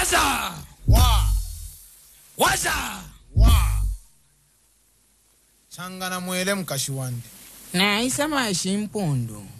Waza. Waza. Changana mwele mkashiwande. Na isa mashi mpundu.